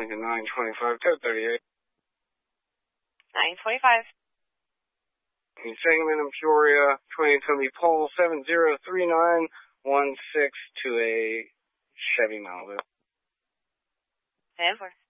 Lincoln 925, code 38. 925. Sangamon and Peoria, 20 Toby Pole, 70391628 Chevy Malibu. 10-4.